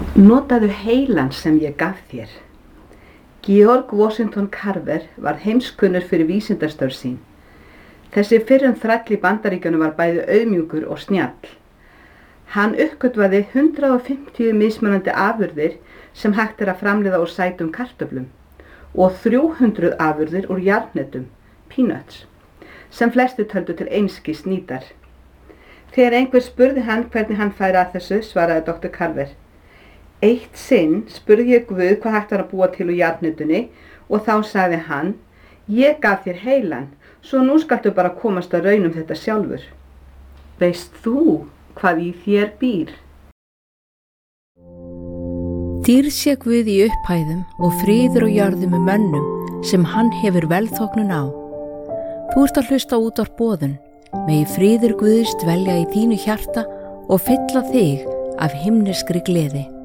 Notaðu heilann sem ég gaf þér. Georg Washington Carver var heimskunnur fyrir vísindastörf sín. Þessi fyrrum þræll í Bandaríkjunum var bæði auðmjúkur og snjall. Hann uppgötvaði 150 mismunandi afurðir sem hægt að framleiða úr sætum kartöflum og 300 afurðir úr jarðhnetum, peanuts, sem flestir töldu til einskis nýtar. Þegar einhver spurði hann hvernig hann færi að þessu, svaraði Dr. Carver: Eitt sinn spurði ég Guð hvað hægt var að búa til úr jarðhnetunni og þá sagði hann: Ég gaf þér heilann, svo nú skaltu bara komast að raun þetta sjálfur. Veist þú hvað í þér býr? Dýrð sé Guð í upphæðum og friður á jörðum með mönnum sem hann hefur velþóknun á. Þú ert að hlusta útvarp Boðun, megi friður Guðs dvelja í þínu hjarta og fylla þig af himneskri gleði.